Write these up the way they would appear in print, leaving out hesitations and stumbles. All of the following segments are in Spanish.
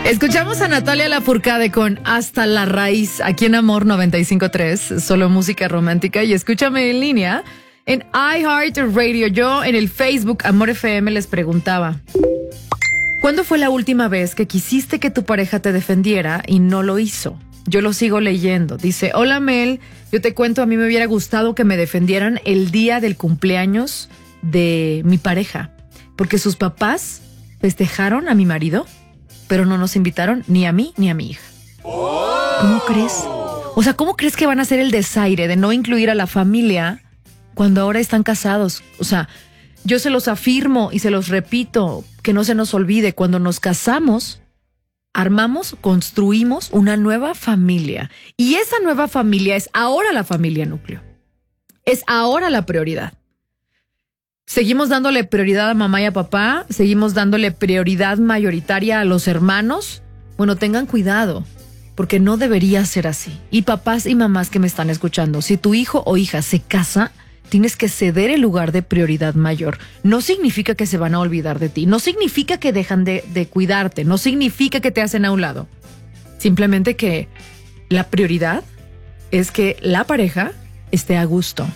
Escuchamos a Natalia Lafourcade con Hasta la Raíz, aquí en Amor 95.3, solo música romántica. Y escúchame en línea en iHeartRadio. Yo en el Facebook Amor FM les preguntaba: ¿cuándo fue la última vez que quisiste que tu pareja te defendiera y no lo hizo? Yo lo sigo leyendo. Dice: hola Mel, yo te cuento, a mí me hubiera gustado que me defendieran el día del cumpleaños de mi pareja, porque sus papás festejaron a mi marido, pero no nos invitaron ni a mí ni a mi hija. ¿Cómo crees? O sea, ¿cómo crees que van a hacer el desaire de no incluir a la familia cuando ahora están casados? O sea, yo se los afirmo y se los repito, que no se nos olvide, cuando nos casamos, armamos, construimos una nueva familia. Y esa nueva familia es ahora la familia núcleo. Es ahora la prioridad. Seguimos dándole prioridad a mamá y a papá, seguimos dándole prioridad mayoritaria a los hermanos. Bueno, tengan cuidado, porque no debería ser así. Y papás y mamás que me están escuchando, si tu hijo o hija se casa, tienes que ceder el lugar de prioridad mayor. No significa que se van a olvidar de ti, no significa que dejan de cuidarte, no significa que te hacen a un lado. Simplemente que la prioridad es que la pareja esté a gusto.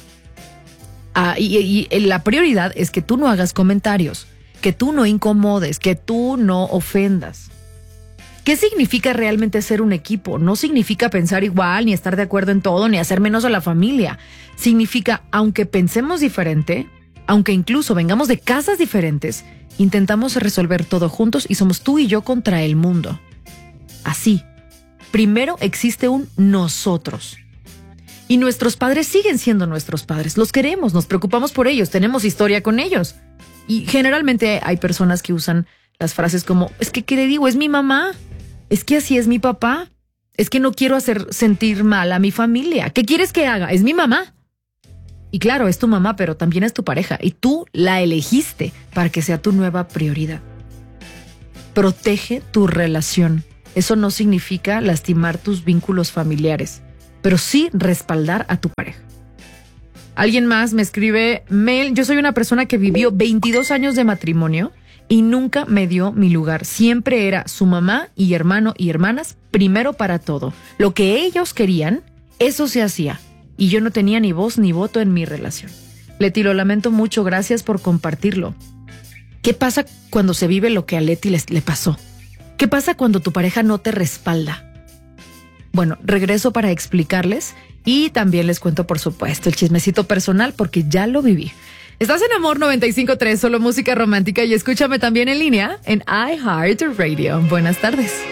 Y la prioridad es que tú no hagas comentarios, que tú no incomodes, que tú no ofendas. ¿Qué significa realmente ser un equipo? No significa pensar igual, ni estar de acuerdo en todo, ni hacer menos a la familia. Significa, aunque pensemos diferente, aunque incluso vengamos de casas diferentes, intentamos resolver todo juntos y somos tú y yo contra el mundo. Así, primero existe un nosotros. Y nuestros padres siguen siendo nuestros padres. Los queremos, nos preocupamos por ellos, tenemos historia con ellos. Y generalmente hay personas que usan las frases como: es que, ¿qué le digo? Es mi mamá. Es que así es mi papá. Es que no quiero hacer sentir mal a mi familia. ¿Qué quieres que haga? Es mi mamá. Y claro, es tu mamá, pero también es tu pareja. Y tú la elegiste para que sea tu nueva prioridad. Protege tu relación. Eso no significa lastimar tus vínculos familiares, pero sí respaldar a tu pareja. Alguien más me escribe: Mel, yo soy una persona que vivió 22 años de matrimonio y nunca me dio mi lugar. Siempre era su mamá y hermano y hermanas primero para todo. Lo que ellos querían, eso se hacía. Y yo no tenía ni voz ni voto en mi relación. Leti, lo lamento mucho, gracias por compartirlo. ¿Qué pasa cuando se vive lo que a Leti le pasó? ¿Qué pasa cuando tu pareja no te respalda? Bueno, regreso para explicarles y también les cuento, por supuesto, el chismecito personal porque ya lo viví. Estás en Amor 95.3, solo música romántica, y escúchame también en línea en iHeartRadio. Buenas tardes.